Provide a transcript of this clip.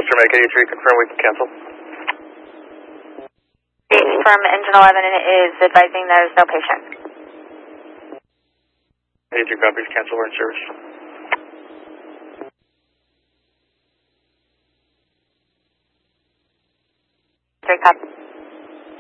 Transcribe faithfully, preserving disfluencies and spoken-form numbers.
Ultra Mike eighty-three, confirm we can cancel. From engine eleven is advising there's no patient. eighty-three copies, cancel, we're in service. Three copies.